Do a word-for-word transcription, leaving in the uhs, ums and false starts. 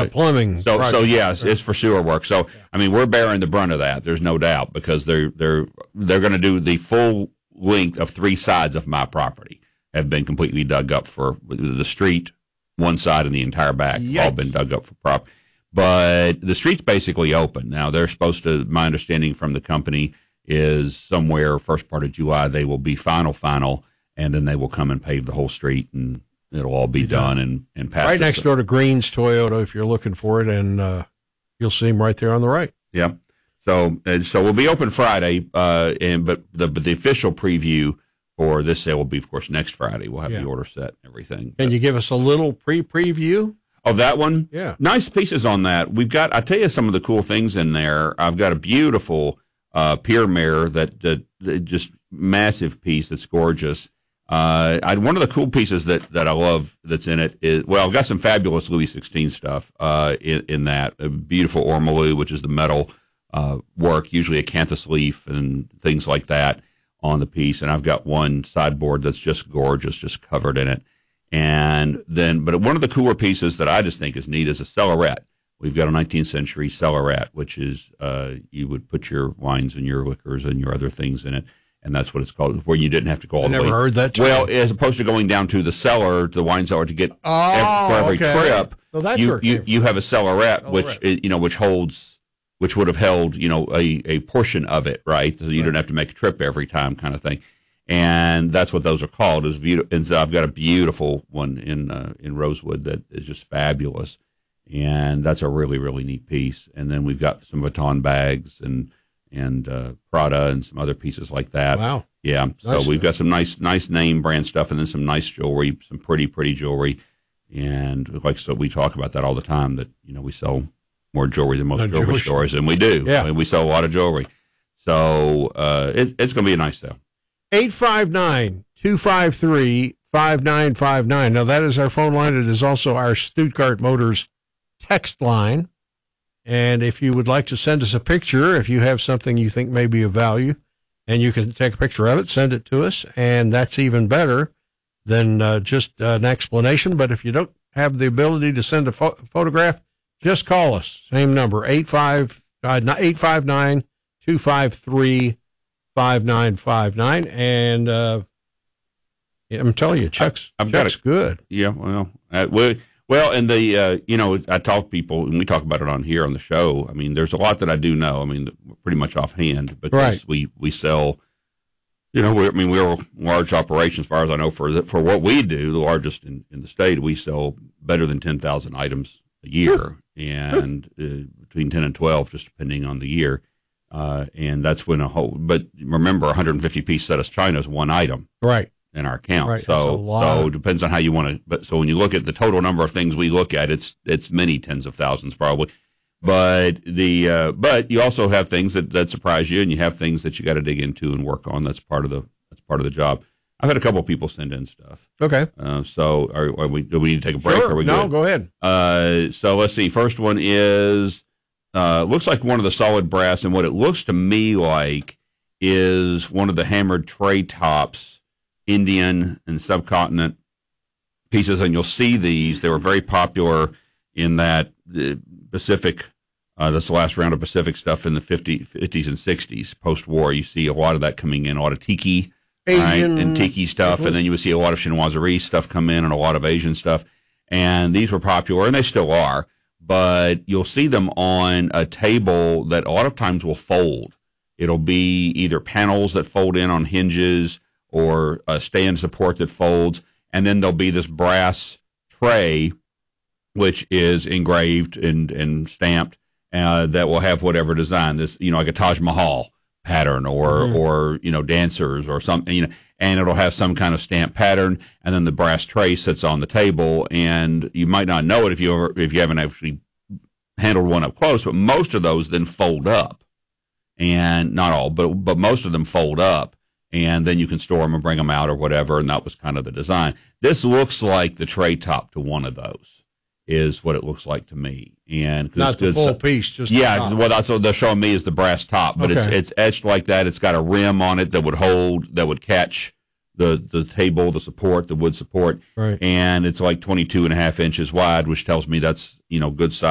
a plumbing So, project. so yes, it's for sewer work. So, I mean, we're bearing the brunt of that. There's no doubt because they're they're they're going to do the full length of three sides of my property have been completely dug up for the street, one side, and the entire back have all been dug up for prop. But the street's basically open now. They're supposed to. My understanding from the company is somewhere first part of July they will be final final, and then they will come and pave the whole street and. It'll all be done and, and passed. Right next door to Green's Toyota, if you're looking for it, and uh, you'll see them right there on the right. Yep. So, uh, so we'll be open Friday, uh, and but the but the official preview for this sale will be, of course, next Friday. We'll have yeah. the order set and everything. Can but, you give us a little pre-preview of that one? Yeah. Nice pieces on that. We've got. I tell you some of the cool things in there. I've got a beautiful uh, pier mirror that, that, that just massive piece that's gorgeous. Uh, I, one of the cool pieces that, that I love that's in it is, well, I've got some fabulous Louis sixteen stuff uh, in, in that. A beautiful ormolu, which is the metal uh, work, usually a acanthus leaf and things like that on the piece. And I've got one sideboard that's just gorgeous, just covered in it. And then, but one of the cooler pieces that I just think is neat is a cellaret. We've got a nineteenth century cellaret, which is uh, you would put your wines and your liquors and your other things in it. And that's what it's called, where you didn't have to go all I the never way. Never heard that term. Well, as opposed to going down to the cellar, the wine cellar, to get oh, every, for every okay. trip, so that's you, you, you have a cellaret, cellaret, which you know, which holds, which would have held, you know, a, a portion of it, right? So you right. don't have to make a trip every time, kind of thing. And that's what those are called. Is beautiful. And so I've got a beautiful one in uh, in rosewood that is just fabulous, and that's a really really neat piece. And then we've got some Vuitton bags and. and uh, Prada and some other pieces like that. Wow. Yeah. So nice. we've got some nice, nice name brand stuff and then some nice jewelry, some pretty, pretty jewelry. And like, so we talk about that all the time that, you know, we sell more jewelry than most no, jewelry Jewish. stores, and we do. Yeah. I mean, we sell a lot of jewelry. So uh, it, it's going to be a nice sale. eight five nine, two five three, five nine five nine. Now, that is our phone line. It is also our Stuttgart Motors text line. And if you would like to send us a picture, if you have something you think may be of value, and you can take a picture of it, send it to us, and that's even better than uh, just uh, an explanation. But if you don't have the ability to send a pho- photograph, just call us. Same number, eight five nine, two five three, five nine five nine. And uh, I'm telling you, Chuck's, I've Chuck's got a, good. Yeah, well, uh, we Well, and the, uh, you know, I talk to people, and we talk about it on here on the show. I mean, there's a lot that I do know. I mean, pretty much offhand because right. we, we sell, you know, we're, I mean, we're a large operation as far as I know for the, for what we do, the largest in, in the state. We sell better than ten thousand items a year and uh, between ten and twelve, just depending on the year. Uh, and that's when a whole, but remember, one hundred fifty piece set of china is one item. Right. In our account. Right, so so it depends on how you want to, but so when you look at the total number of things we look at, it's it's many tens of thousands probably. But the uh, but you also have things that, that surprise you, and you have things that you got to dig into and work on. That's part of the that's part of the job. I've had a couple of people send in stuff. Okay. Uh, so are, are we do we need to take a break? Sure. Or are we no, good? go ahead. Uh, so let's see. First one is uh, looks like one of the solid brass, and what it looks to me like is one of the hammered tray tops. Indian and subcontinent pieces, and you'll see these. They were very popular in that uh, Pacific, uh, that's the last round of Pacific stuff in the fifties and sixties, post-war. You see a lot of that coming in, a lot of tiki right, and tiki stuff, and then you would see a lot of chinoiserie stuff come in and a lot of Asian stuff. And these were popular, and they still are, but you'll see them on a table that a lot of times will fold. It'll be either panels that fold in on hinges or a stand support that folds, and then there'll be this brass tray, which is engraved and, and stamped, uh, that will have whatever design, this, you know, like a Taj Mahal pattern or, mm. or, you know, dancers or something, you know, and it'll have some kind of stamp pattern, and then the brass tray sits on the table, and you might not know it if you ever, if you haven't actually handled one up close, but most of those then fold up, and not all, but, but most of them fold up. And then you can store them and bring them out or whatever, and that was kind of the design. This looks like the tray top to one of those, is what it looks like to me. And not the full piece, just yeah. the top. Well, that's what they're showing me is the brass top, but okay. it's it's etched like that. It's got a rim on it that would hold, that would catch the the table, the support, the wood support, right. And it's like twenty-two and a half inches wide, which tells me that's you know good size.